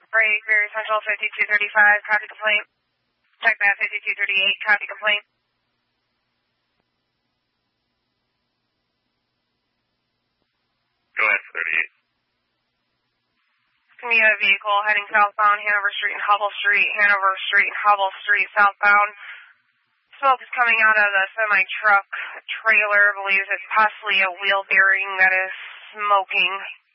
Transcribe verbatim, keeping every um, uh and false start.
Break, Very Central fifty-two thirty-five, copy complaint. Check that fifty-two thirty-eight, copy complaint. Go ahead, thirty-eight. Can you have a vehicle heading southbound, Hanover Street and Hubble Street, Hanover Street and Hubble Street southbound. Smoke is coming out of the semi-truck trailer. Believes it's possibly a wheel bearing that is smoking.